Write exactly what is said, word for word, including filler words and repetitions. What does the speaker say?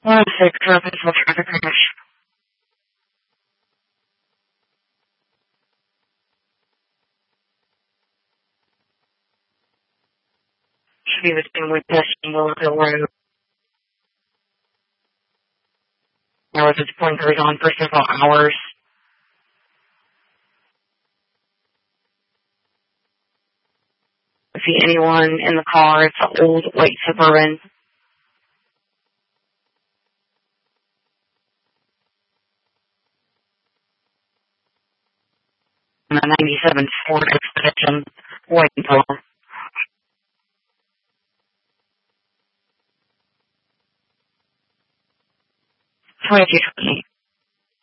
one six traffic for traffic crash. Should be between Winchester and Willow Road. There was its blinkers on for several hours. I see anyone in the car, it's an old white Suburban. And a ninety-seven Ford Expedition, white in color. twenty-two twenty.